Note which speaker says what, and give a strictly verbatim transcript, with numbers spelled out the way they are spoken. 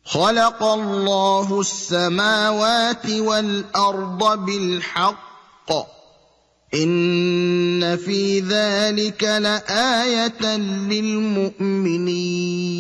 Speaker 1: خلق الله السماوات والأرض بالحق إن في ذلك لآية للمؤمنين